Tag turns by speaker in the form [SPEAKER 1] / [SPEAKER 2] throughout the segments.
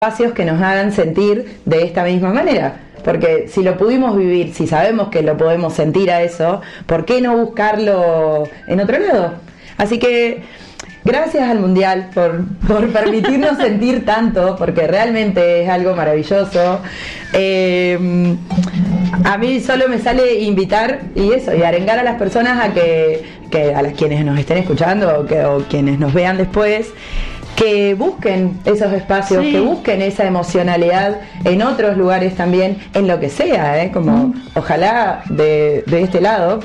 [SPEAKER 1] espacios que nos hagan sentir de esta misma manera. Porque si lo pudimos vivir, si sabemos que lo podemos sentir a eso, ¿por qué no buscarlo en otro lado? Así que gracias al Mundial por permitirnos sentir tanto, porque realmente es algo maravilloso. A mí solo me sale invitar y arengar a las personas a que a las quienes nos estén escuchando o quienes nos vean después, que busquen esos espacios, que busquen esa emocionalidad en otros lugares también, en lo que sea, como ojalá de este lado,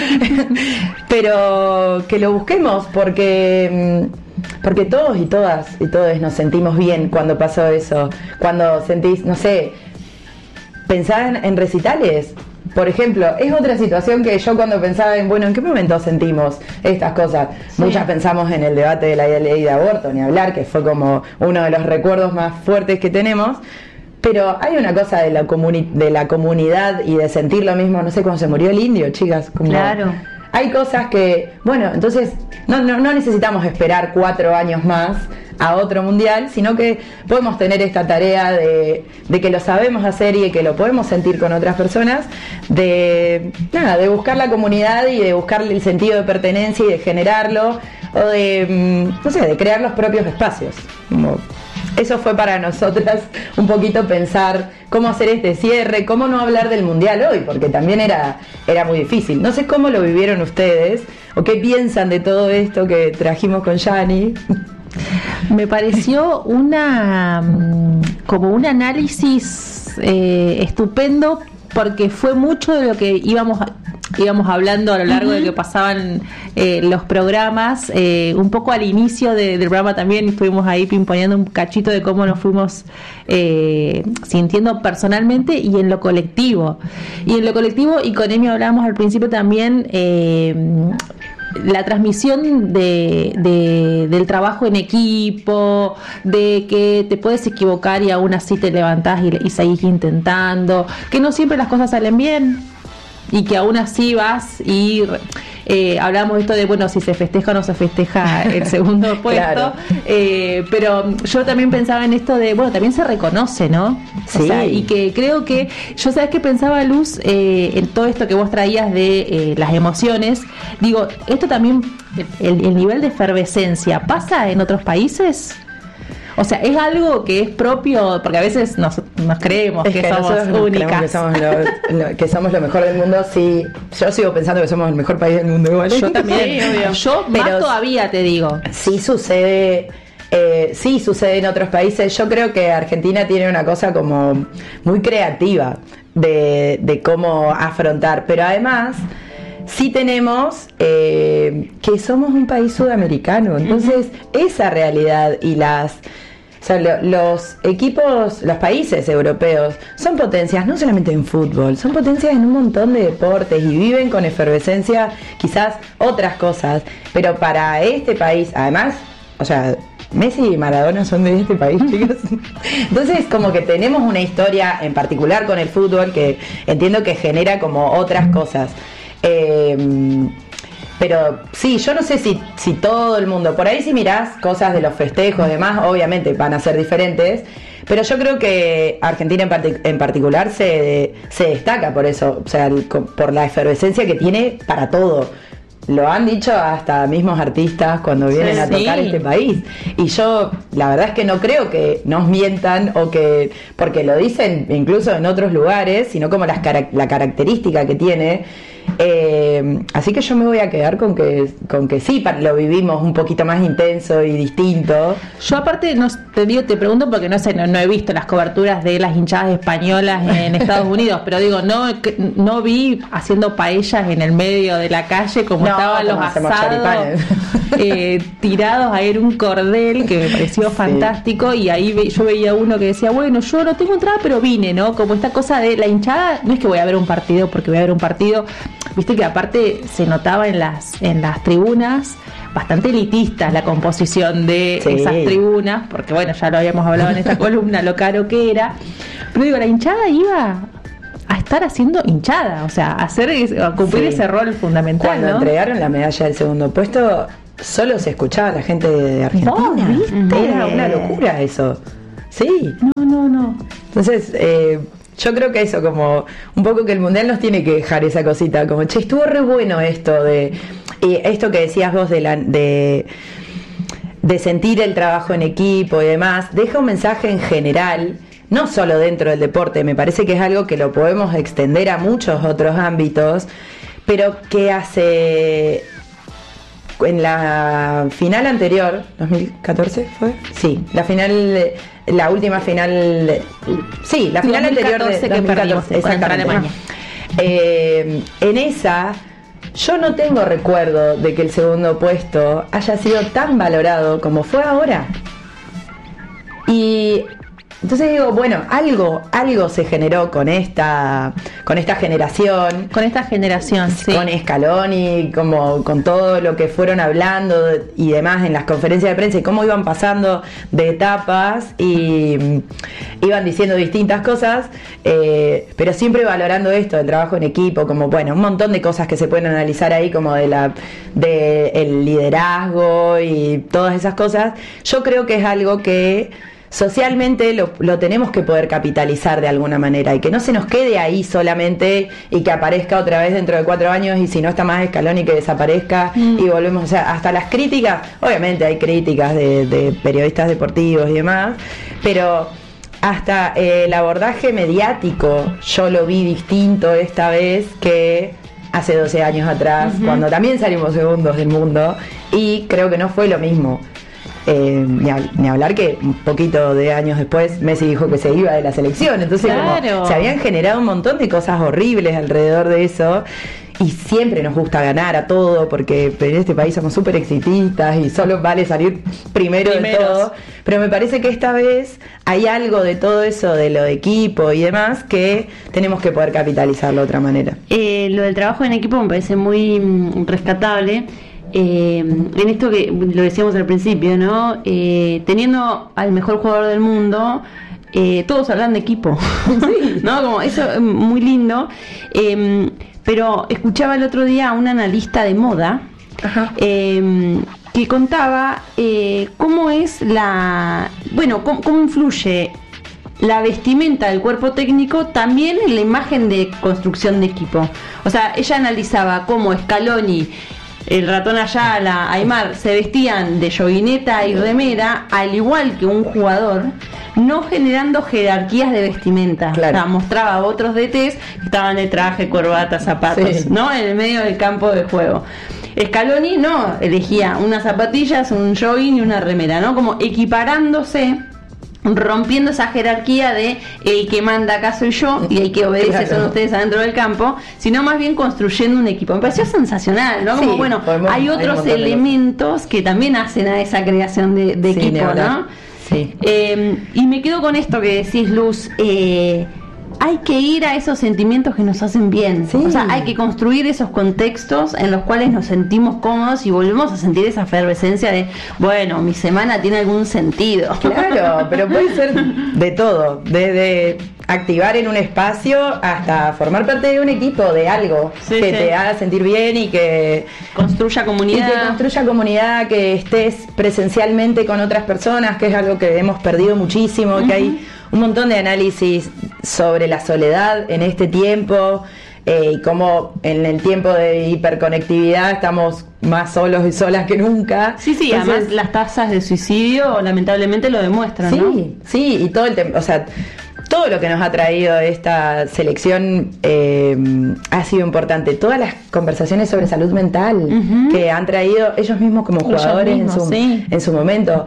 [SPEAKER 1] pero que lo busquemos, porque todos y todas y todos nos sentimos bien cuando pasó eso, cuando sentís, no sé, pensar en recitales. Por ejemplo, es otra situación que yo cuando pensaba ¿en qué momento sentimos estas cosas? Sí. Muchas pensamos en el debate de la ley de aborto, ni hablar, que fue como uno de los recuerdos más fuertes que tenemos. Pero hay una cosa de la comunidad y de sentir lo mismo, no sé, cuando se murió el indio, chicas.
[SPEAKER 2] Claro.
[SPEAKER 1] Hay cosas que, entonces no necesitamos esperar 4 años más a otro mundial, sino que podemos tener esta tarea de que lo sabemos hacer y de que lo podemos sentir con otras personas, de buscar la comunidad y de buscar el sentido de pertenencia y de generarlo, o de crear los propios espacios. Eso fue para nosotras un poquito pensar cómo hacer este cierre, cómo no hablar del Mundial hoy, porque también era muy difícil. No sé cómo lo vivieron ustedes, o qué piensan de todo esto que trajimos con Yani.
[SPEAKER 2] Me pareció como un análisis estupendo, porque fue mucho de lo que íbamos hablando a lo largo de que pasaban los programas. Un poco al inicio del programa también estuvimos ahí pimponeando un cachito de cómo nos fuimos sintiendo personalmente y en lo colectivo. Y con Emi hablábamos al principio también la transmisión del trabajo en equipo, de que te puedes equivocar y aún así te levantás y seguís intentando, que no siempre las cosas salen bien y que aún así vas y hablamos de esto de si se festeja o no se festeja el segundo puesto. Claro. Pero yo también pensaba en esto de también se reconoce, ¿no?
[SPEAKER 1] Sí.
[SPEAKER 2] O sea, y que creo que yo, ¿sabes qué pensaba, Luz? En todo esto que vos traías de las emociones, digo, esto también, el nivel de efervescencia ¿pasa en otros países? O sea, es algo que es propio, porque a veces nos creemos que somos únicas.
[SPEAKER 1] Que somos lo mejor del mundo. Sí, yo sigo pensando que somos el mejor país del mundo igual.
[SPEAKER 2] Yo también, sí, obvio. Yo más todavía te digo.
[SPEAKER 1] Sí sucede en otros países. Yo creo que Argentina tiene una cosa como muy creativa de cómo afrontar, pero además sí tenemos que somos un país sudamericano, entonces esa realidad y los equipos, los países europeos son potencias no solamente en fútbol, son potencias en un montón de deportes y viven con efervescencia quizás otras cosas, pero para este país, además, Messi y Maradona son de este país, chicos. Entonces, como que tenemos una historia en particular con el fútbol que entiendo que genera como otras cosas. Pero sí, yo no sé si todo el mundo, por ahí si mirás cosas de los festejos y demás, obviamente van a ser diferentes, pero yo creo que Argentina en particular se destaca por eso, por la efervescencia que tiene para todo. Lo han dicho hasta mismos artistas cuando vienen a tocar este país. Y yo, la verdad es que no creo que nos mientan porque lo dicen incluso en otros lugares, sino como la característica que tiene. Así que yo me voy a quedar con que sí, lo vivimos un poquito más intenso y distinto.
[SPEAKER 2] Yo aparte te pregunto porque no he visto las coberturas de las hinchadas españolas en Estados Unidos, pero digo, no vi haciendo paellas en el medio de la calle como estaban los asados tirados ahí en un cordel, que me pareció fantástico. Y ahí yo veía uno que decía, yo no tengo entrada pero vine, ¿no? Como esta cosa de la hinchada, no es que voy a ver un partido porque voy a ver un partido. Viste que aparte se notaba en las tribunas bastante elitistas la composición de esas tribunas, porque ya lo habíamos hablado en esta columna, lo caro que era. Pero digo, la hinchada iba a estar haciendo hinchada, a cumplir ese rol fundamental.
[SPEAKER 1] Cuando entregaron la medalla del segundo puesto, solo se escuchaba a la gente de Argentina.
[SPEAKER 2] ¿Viste?
[SPEAKER 1] Era una locura eso. Sí.
[SPEAKER 2] No.
[SPEAKER 1] Entonces, yo creo que eso, como un poco que el Mundial nos tiene que dejar esa cosita, como, che, estuvo re bueno esto y esto que decías vos de sentir el trabajo en equipo y demás, deja un mensaje en general, no solo dentro del deporte, me parece que es algo que lo podemos extender a muchos otros ámbitos, pero que hace... En la final anterior, 2014 fue, sí, la última final, sí, la final anterior de 2014,
[SPEAKER 2] que perdimos contra Alemania.
[SPEAKER 1] En esa, yo no tengo recuerdo de que el segundo puesto haya sido tan valorado como fue ahora. Y entonces digo, bueno, algo se generó con esta generación.
[SPEAKER 2] Con esta generación, sí.
[SPEAKER 1] Con Scaloni, como con todo lo que fueron hablando y demás en las conferencias de prensa y cómo iban pasando de etapas y iban diciendo distintas cosas, pero siempre valorando esto, el trabajo en equipo, como bueno, un montón de cosas que se pueden analizar ahí, como de el liderazgo y todas esas cosas. Yo creo que es algo que socialmente lo tenemos que poder capitalizar de alguna manera y que no se nos quede ahí solamente y que aparezca otra vez dentro de 4 años y si no está más Scaloni que desaparezca y volvemos, o sea, hasta las críticas, obviamente hay críticas de periodistas deportivos y demás, pero hasta el abordaje mediático yo lo vi distinto esta vez que hace 12 años atrás, cuando también salimos segundos del mundo y creo que no fue lo mismo. Ni hablar que un poquito de años después Messi dijo que se iba de la selección, entonces como se habían generado un montón de cosas horribles alrededor de eso y siempre nos gusta ganar a todo porque en este país somos súper exitistas y solo vale salir primero de todo, pero me parece que esta vez hay algo de todo eso de lo de equipo y demás que tenemos que poder capitalizarlo de otra manera.
[SPEAKER 3] Lo del trabajo en equipo me parece muy rescatable. En esto que lo decíamos al principio, ¿no? Teniendo al mejor jugador del mundo, todos hablan de equipo, sí. ¿No? Como eso es muy lindo. Pero escuchaba el otro día a un analista de moda que contaba cómo es cómo influye la vestimenta del cuerpo técnico también en la imagen de construcción de equipo. O sea, ella analizaba cómo Scaloni, el Ratón Ayala, Aimar, se vestían de joguineta y remera, al igual que un jugador, no generando jerarquías de vestimenta.
[SPEAKER 1] Claro.
[SPEAKER 3] O sea, mostraba a otros DTs que estaban de traje, corbata, zapatos,
[SPEAKER 1] sí,
[SPEAKER 3] ¿no? En el medio del campo de juego. Scaloni no, elegía unas zapatillas, un jogging y una remera, ¿no? Como equiparándose, rompiendo esa jerarquía de el que manda acá soy yo y el que obedece son ustedes adentro del campo, sino más bien construyendo un equipo. Me pareció sensacional, ¿no? Como
[SPEAKER 1] sí,
[SPEAKER 3] bueno, hay otros elementos que también hacen a esa creación de equipo, ¿no?
[SPEAKER 1] Sí.
[SPEAKER 3] Y me quedo con esto que decís, Luz. Hay que ir a esos sentimientos que nos hacen bien.
[SPEAKER 1] Sí.
[SPEAKER 3] O sea, hay que construir esos contextos en los cuales nos sentimos cómodos y volvemos a sentir esa efervescencia de, bueno, mi semana tiene algún sentido.
[SPEAKER 1] Claro, pero puede ser de todo, desde activar en un espacio hasta formar parte de un equipo, de algo que te haga sentir bien y que
[SPEAKER 3] construya comunidad.
[SPEAKER 1] Y que construya comunidad, que estés presencialmente con otras personas, que es algo que hemos perdido muchísimo, que hay un montón de análisis sobre la soledad en este tiempo y cómo en el tiempo de hiperconectividad estamos más solos y solas que nunca.
[SPEAKER 3] Sí, entonces, además las tasas de suicidio lamentablemente lo demuestran,
[SPEAKER 1] sí,
[SPEAKER 3] ¿no? Sí,
[SPEAKER 1] y todo o sea, todo lo que nos ha traído esta selección ha sido importante. Todas las conversaciones sobre salud mental que han traído ellos mismos como jugadores en su momento.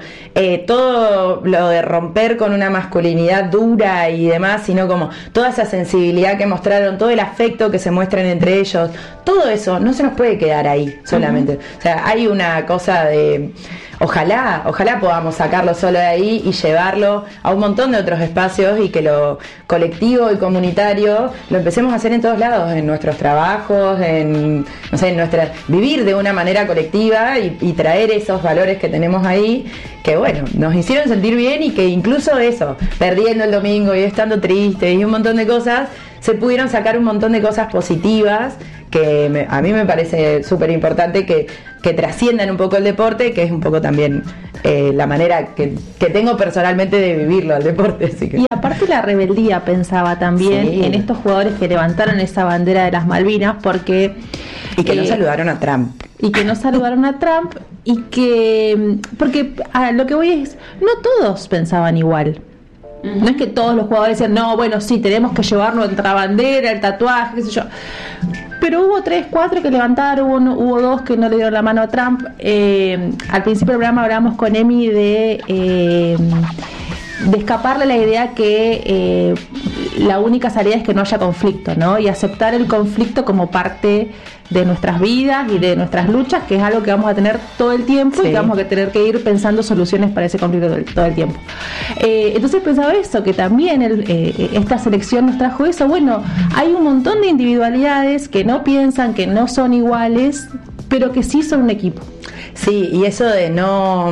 [SPEAKER 1] Todo lo de romper con una masculinidad dura y demás, sino como toda esa sensibilidad que mostraron, todo el afecto que se muestran entre ellos. Todo eso no se nos puede quedar ahí solamente. O sea, hay una cosa de... Ojalá podamos sacarlo solo de ahí y llevarlo a un montón de otros espacios y que lo colectivo y comunitario lo empecemos a hacer en todos lados, en nuestros trabajos, en vivir de una manera colectiva y traer esos valores que tenemos ahí, que bueno, nos hicieron sentir bien y que incluso eso, perdiendo el domingo y estando tristes y un montón de cosas, se pudieron sacar un montón de cosas positivas que a mí me parece súper importante que que trasciendan un poco el deporte, que es un poco también la manera que tengo personalmente de vivirlo al deporte. Así que.
[SPEAKER 2] Y aparte la rebeldía, pensaba también
[SPEAKER 1] Sí.
[SPEAKER 2] en estos jugadores que levantaron esa bandera de las Malvinas, porque...
[SPEAKER 1] Y que no saludaron a Trump.
[SPEAKER 2] Y que no saludaron a Trump, y que... Porque lo que voy es, no todos pensaban igual. No es que todos los jugadores decían, no, bueno, sí, tenemos que llevar nuestra bandera, el tatuaje, qué sé yo. Pero hubo 3, 4 que levantaron, hubo 2 que no le dieron la mano a Trump. Al principio del programa hablamos con Emi de escaparle la idea que la única salida es que no haya conflicto, ¿no? Y aceptar el conflicto como parte de nuestras vidas y de nuestras luchas, que es algo que vamos a tener todo el tiempo,
[SPEAKER 1] Sí.
[SPEAKER 2] y que vamos a tener que ir pensando soluciones para ese conflicto todo el tiempo. Entonces pensaba eso, que también esta selección nos trajo eso. Bueno, hay un montón de individualidades que no piensan, que no son iguales, pero que sí son un equipo.
[SPEAKER 1] Sí, y eso de no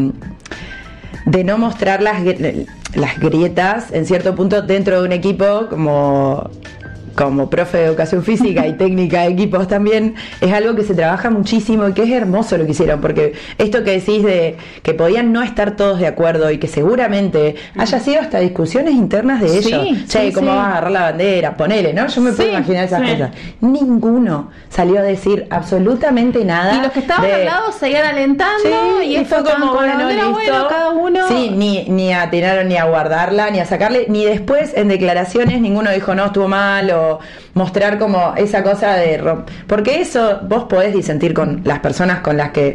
[SPEAKER 1] mostrar las grietas en cierto punto dentro de un equipo, como profe de educación física y técnica de equipos también, es algo que se trabaja muchísimo y que es hermoso lo que hicieron, porque esto que decís de que podían no estar todos de acuerdo y que seguramente haya sido hasta discusiones internas de ellos. Che,
[SPEAKER 2] sí,
[SPEAKER 1] ¿cómo
[SPEAKER 2] sí.
[SPEAKER 1] vas a agarrar la bandera? Ponele, ¿no? Yo me puedo
[SPEAKER 2] Sí,
[SPEAKER 1] imaginar esas
[SPEAKER 3] sí.
[SPEAKER 1] cosas. Ninguno salió a decir absolutamente nada.
[SPEAKER 2] Y los que estaban al lado seguían alentando,
[SPEAKER 1] Sí,
[SPEAKER 2] y
[SPEAKER 1] y fue
[SPEAKER 2] estos
[SPEAKER 1] como,
[SPEAKER 2] estaban con la
[SPEAKER 1] bueno,
[SPEAKER 2] bandera,
[SPEAKER 1] listo.
[SPEAKER 2] bueno, cada uno...
[SPEAKER 1] Sí, ni atinaron ni a guardarla, ni a sacarle, ni después en declaraciones ninguno dijo no, estuvo mal, o mostrar como esa cosa de porque eso vos podés disentir con las personas con las que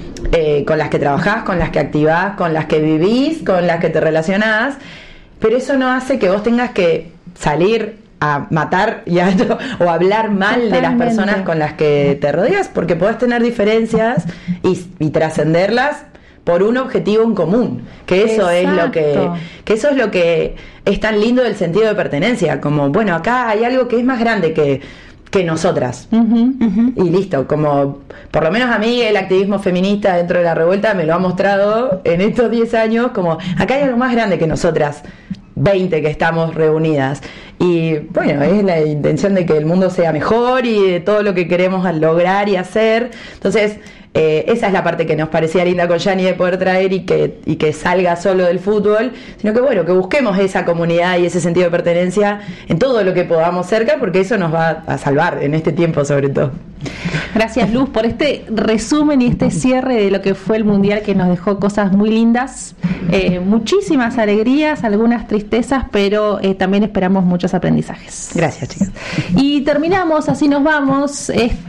[SPEAKER 1] trabajás, con las que activás, con las que vivís, con las que te relacionás, pero eso no hace que vos tengas que salir a matar o hablar mal de las
[SPEAKER 2] Totalmente.
[SPEAKER 1] personas con las que te rodeas, porque podés tener diferencias y trascenderlas por un objetivo en común, que eso es lo que eso es lo que es tan lindo del sentido de pertenencia, como bueno, acá hay algo que es más grande que nosotras. Y listo, como por lo menos a mí el activismo feminista dentro de la revuelta me lo ha mostrado en estos 10 años, como acá hay algo más grande que nosotras 20 que estamos reunidas, y bueno, es la intención de que el mundo sea mejor y de todo lo que queremos lograr y hacer. Entonces esa es la parte que nos parecía linda con Gianni, de poder traer y que salga solo del fútbol, sino que bueno, que busquemos esa comunidad y ese sentido de pertenencia en todo lo que podamos cerca, porque eso nos va a salvar en este tiempo sobre todo.
[SPEAKER 2] Gracias, Luz, por este resumen y este cierre de lo que fue el Mundial, que nos dejó cosas muy lindas, muchísimas alegrías, algunas tristezas, pero también esperamos muchos aprendizajes.
[SPEAKER 1] Gracias, chicas.
[SPEAKER 2] Y terminamos, así nos vamos,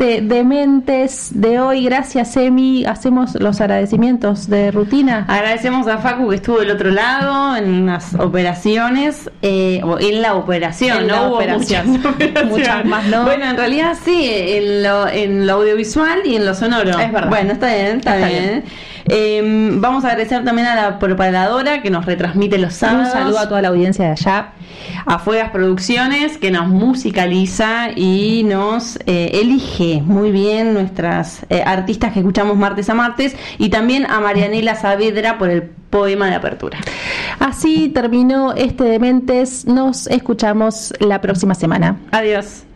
[SPEAKER 2] Dementes de hoy. Gracias, Emi. Hacemos los agradecimientos de rutina.
[SPEAKER 3] Agradecemos a Facu que estuvo del otro lado en las operaciones, o en la operación,
[SPEAKER 2] En
[SPEAKER 3] ¿no?
[SPEAKER 2] la
[SPEAKER 3] Hubo
[SPEAKER 2] operación.
[SPEAKER 3] muchas operaciones.
[SPEAKER 2] Muchas más, ¿no?
[SPEAKER 3] Bueno, en realidad sí, en lo audiovisual y en lo sonoro.
[SPEAKER 2] Es verdad.
[SPEAKER 3] Bueno, está bien. Vamos a agradecer también a la preparadora que nos retransmite los
[SPEAKER 2] Un
[SPEAKER 3] sábados.
[SPEAKER 2] saludo a toda la audiencia de allá.
[SPEAKER 3] A Fuegas Producciones, que nos musicaliza y nos elige muy bien nuestras artistas que escuchamos martes a martes, y también a Marianela Saavedra por el poema de apertura.
[SPEAKER 2] Así terminó Dementes. Nos escuchamos la próxima semana.
[SPEAKER 3] Adiós.